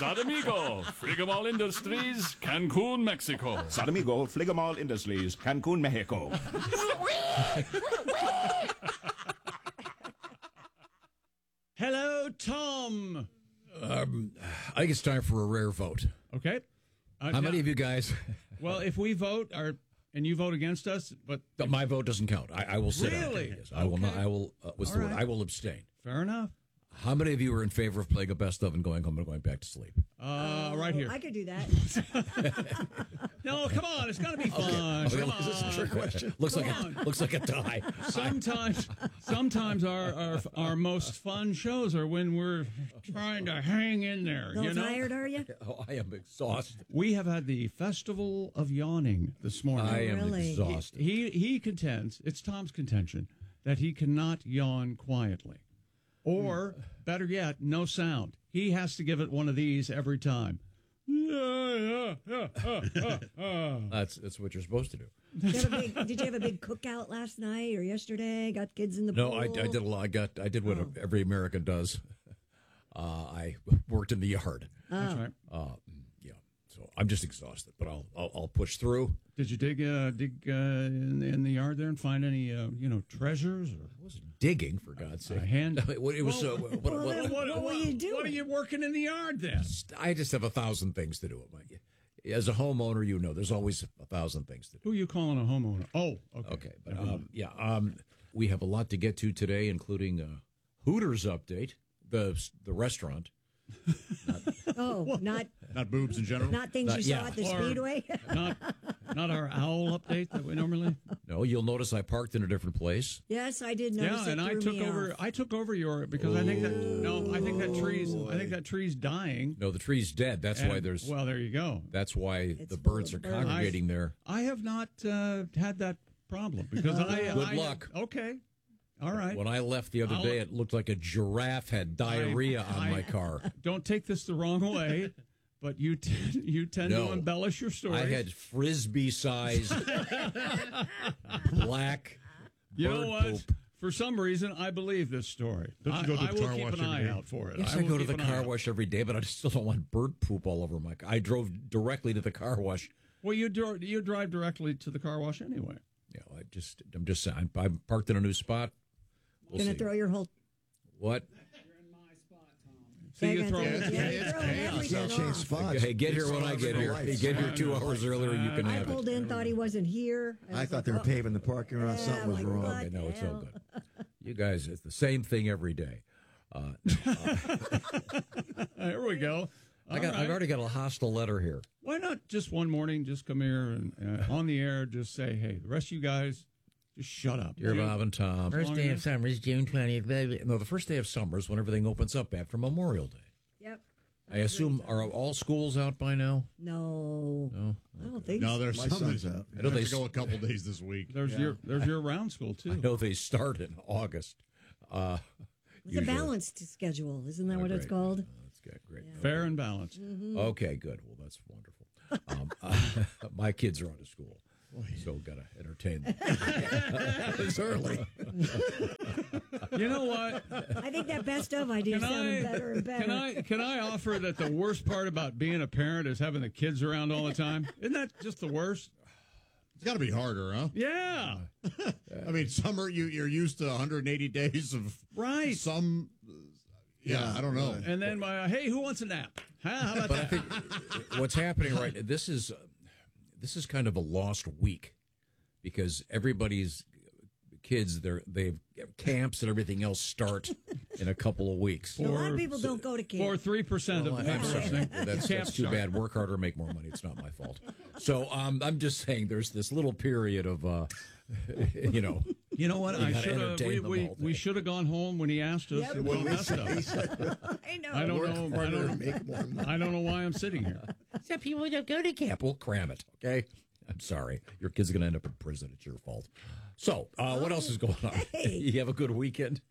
Sadamigo, Frigamall Industries, Cancun, Mexico. Sadamigo, Fligamall Industries, Cancun, Mexico. Hello, Tom. I think it's time for a rare vote. Okay. How many of you guys? Well, if we vote and you vote against us, but My vote doesn't count. I will sit out. Really? Yes, I will not. I will. What's All the word? right. I will abstain. fair enough. How many of you are in favor of playing a best of and going home and going back to sleep? Right here. I could do that. No, come on. It's got to be fun. Okay, Come is this a on. trick question? Looks like a tie. Sometimes our most fun shows are when we're trying to hang in there. A little tired, are you? Oh, I am exhausted. We have had the Festival of Yawning this morning. I am Really? exhausted. He contends, it's Tom's contention, that he cannot yawn quietly. Or, better yet, no sound. He has to give it one of these every time. That's what you're supposed to do. Did you have a big cookout last night or yesterday? Got kids in the No, pool? I did a lot. I did what every American does. I worked in the yard. That's right. Yeah, so I'm just exhausted, but I'll push through. Did you dig in the yard there and find any treasures or I wasn't digging, for God's sake. a hand? It was what were you doing? What are you working in the yard then? I just have 1,000 things to do. As a homeowner, there's always 1,000 things to do. Who are you calling a homeowner? Oh, okay. Okay, but we have a lot to get to today, including Hooters update, the restaurant. Not boobs in general. Not things you saw at the Or- Speedway? Not our owl update that we normally. No, you'll notice I parked in a different place. Yes, I did notice Yeah, it and I threw took me over. off. I took over your because I think that tree's dying. No, the tree's dead. That's why And- there's. Well, there you go. That's why It's the full birds are of birds. congregating there. I have not had that problem because Good luck. Okay, all right. When I left the other day, it looked like a giraffe had diarrhea on my car. Don't take this the wrong way, but you tend No. to embellish your story. I had frisbee-sized black You bird know what? poop. For some reason, I believe this story. Don't you go to I the will car keep wash an eye every day? out for it. Yes, will I go to keep the an eye car out. wash every day, but I still don't want bird poop all over my car. I drove directly to the car wash. Well, you drive directly to the car wash anyway. Yeah, I'm just saying. I parked in a new spot. We'll Gonna see. throw your whole. What? See, Yeah, you throw. gonna throw everything Can't change off. spots. Hey, get here when I get here. Hey, get here 2 hours earlier. You can I have pulled it. in, thought he wasn't here. I was thought like, they were oh. paving the parking lot. Yeah, Something was like, wrong. what? Okay, no, it's all the good. You guys, it's the same thing every day. There we go. I've already got a hostile letter here. Why not just one morning, just come here and on the air, just say, hey, the rest of you guys, just shut up. Dear Bob and Tom. First day of summer is June 20th. No, the first day of summer is when everything opens up after Memorial Day. Yep. I assume, are all schools out by now? No. I don't think No, so. there's My some son's that out. I know have they to go a couple days this week. There's your round school, too. I know they start in August. It's usually. a balanced schedule. Isn't that Oh, what it's great. called? Oh, that's good. Great. Fair and balanced. Okay, good. Well, that's wonderful. My kids are out of school, so got to entertain them. It's early. You know what? I think that best of idea is sounding better and better. Can I offer that the worst part about being a parent is having the kids around all the time? Isn't that just the worst? It's got to be harder, huh? Yeah. I mean, summer you're used to 180 days of Right. some. Yeah, I don't know. And then hey, who wants a nap? Huh? How about But I that? think what's happening right this is kind of a lost week because everybody's kids they've camps and everything else start in a couple of weeks. A lot of people don't go to camp. For 3%, of the I'm people sorry. listening. That's Camp too start. bad. Work harder, make more money. It's not my fault. So I'm just saying there's this little period of You know what? You I gotta should have. entertain them all We day. should have gone home when he asked us. Yep. and we messed up. I know. I don't Work know. harder and make more money. I don't know why I'm sitting here. Some people don't go to camp. We'll cram it, okay? I'm sorry. Your kid's going to end up in prison. It's your fault. So, what else is going on? Hey. You have a good weekend?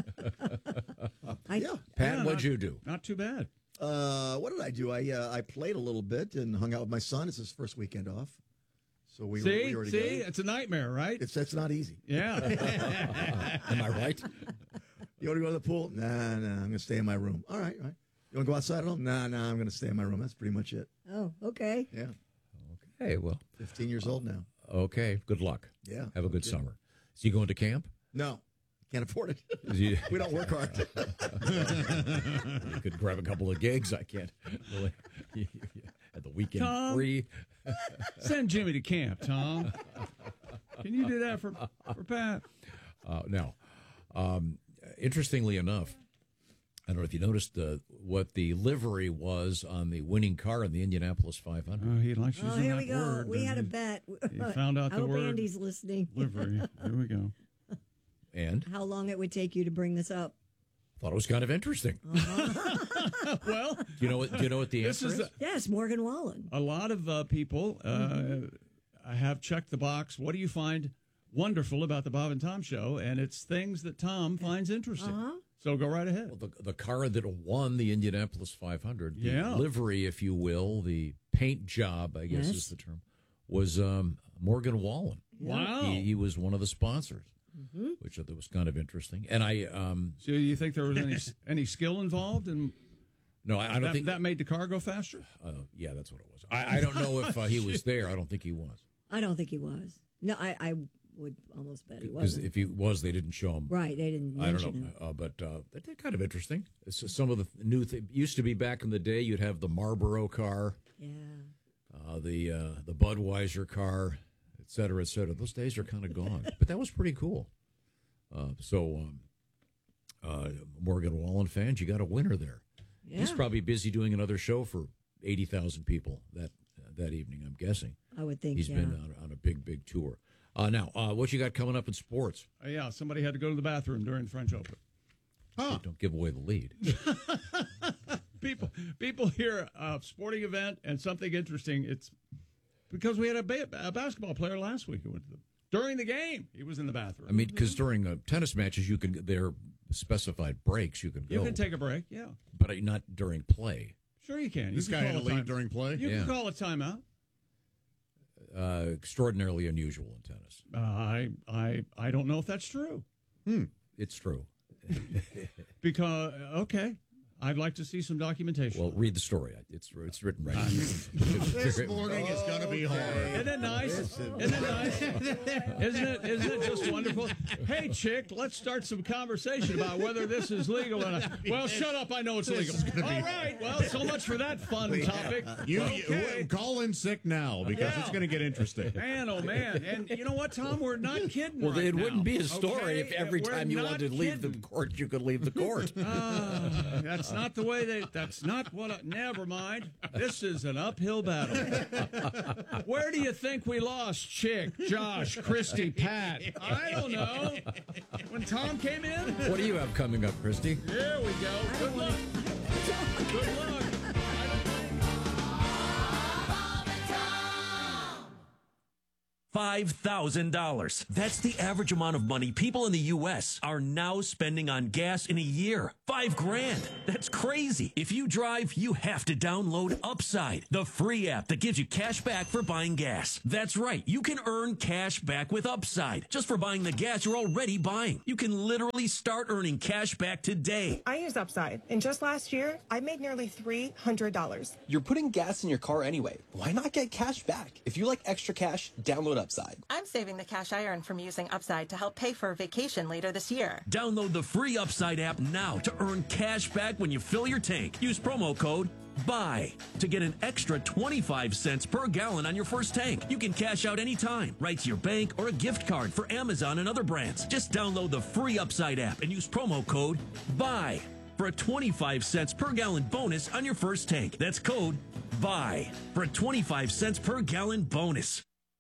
I, Pat, Yeah, what'd you do? Not too bad. What did I do? I played a little bit and hung out with my son. It's his first weekend off. So we were together. It's a nightmare, right? It's not easy. Yeah. Am I right? You want to go to the pool? Nah, I'm going to stay in my room. All right. You want to go outside at all? Nah, I'm going to stay in my room. That's pretty much it. Oh, okay. Yeah. Hey, well, 15 years old now. okay. Good luck. Yeah. Have a good summer. Is he going to camp? No, can't afford it. Is he- We don't work hard. You could grab a couple of gigs. I can't. Really. At the weekend Tom? free. Send Jimmy to camp, Tom. Can you do that for Pat? Now, interestingly enough, I don't know if you noticed what the livery was on the winning car in the Indianapolis 500. Oh, he likes Oh, using here that we go. word. We had a doesn't bet. he? He found out I the hope word Andy's listening. livery. Here we go. And How long it would take you to bring this up? thought it was kind of interesting. Well, Do you know what the this answer is is? Yes, Morgan Wallen. a lot of people have checked the box. What do you find wonderful about the Bob and Tom show? And it's things that Tom finds interesting. So go right ahead. Well, the car that won the Indianapolis 500, the Yeah. livery, if you will, the paint job, I guess Yes. is the term, was Morgan Wallen. Wow. He was one of the sponsors, which was kind of interesting. And I, So you think there was any skill involved, and no, I don't think that made the car go faster? yeah, that's what it was. I don't know if he was there. I don't think he was. I don't think he was. No, I would almost bet he Because wasn't. if he was, they didn't show him. Right, they didn't I mention don't know, him. but they're kind of interesting. It's some of the new things. Used to be back in the day, you'd have the Marlboro car, Yeah. the Budweiser car, et cetera, et cetera. Those days are kind of gone, but that was pretty cool. Morgan Wallen fans, you got a winner there. Yeah. He's probably busy doing another show for 80,000 people that evening, I'm guessing. I would think, He's yeah. been on a big tour. Now, what you got coming up in sports? Yeah, somebody had to go to the bathroom during the French Open. Don't give away the lead. People hear a sporting event and something interesting. It's because we had a basketball player last week who went to during the game. He was in the bathroom. I mean, because during tennis matches, there are specified breaks you can go. You can take a break, yeah. but not during play. Sure you can. This you guy can had to call a leave during play? You Yeah. can call a timeout. Extraordinarily unusual in tennis. I don't know if that's true. It's true. Because, okay, I'd like to see some documentation. Well, read the story. It's written right. This morning is going to be hard. Isn't it nice? Isn't it nice? Isn't it just wonderful? Hey, chick, let's start some conversation about whether this is legal or not. Well, shut up. I know it's legal. All right. Well, so much for that fun topic. You call in sick now because it's going to get interesting. Man, oh man. And you know what, Tom? We're not kidding. Well, right it now, wouldn't be a story okay? if every We're time you not wanted to leave the kidding. court, you could leave the court. That's not the way that's not what never mind. This is an uphill battle. Where do you think we lost Chick, Josh, Christy, Pat? I don't know. When Tom came in? What do you have coming up, Christy? Here we go. Good luck. Good luck. $5,000. That's the average amount of money people in the U.S. are now spending on gas in a year. $5,000. That's crazy. If you drive, you have to download Upside, the free app that gives you cash back for buying gas. That's right. You can earn cash back with Upside just for buying the gas you're already buying. You can literally start earning cash back today. I use Upside, and just last year, I made nearly $300. You're putting gas in your car anyway. Why not get cash back? If you like extra cash, download Upside. I'm saving the cash I earn from using Upside to help pay for a vacation later this year. Download the free Upside app now to earn cash back when you fill your tank. Use promo code BUY to get an extra 25 cents per gallon on your first tank. You can cash out anytime, right to your bank or a gift card for Amazon and other brands. Just download the free Upside app and use promo code BUY for a 25 cents per gallon bonus on your first tank. That's code BUY for a 25 cents per gallon bonus.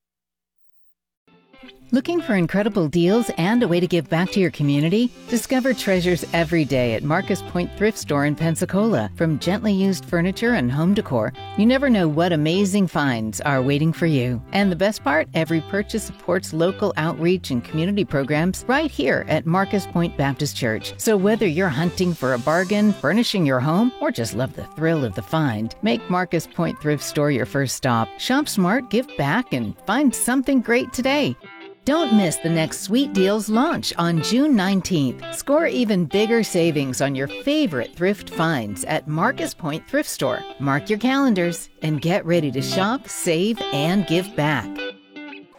Looking for incredible deals and a way to give back to your community? Discover treasures every day at Marcus Point Thrift Store in Pensacola. From gently used furniture and home decor, you never know what amazing finds are waiting for you. And the best part? Every purchase supports local outreach and community programs right here at Marcus Point Baptist Church. So whether you're hunting for a bargain, furnishing your home, or just love the thrill of the find, make Marcus Point Thrift Store your first stop. Shop smart, give back, and find something great today. Don't miss the next Sweet Deals launch on June 19th. Score even bigger savings on your favorite thrift finds at Marcus Point Thrift Store. Mark your calendars and get ready to shop, save, and give back.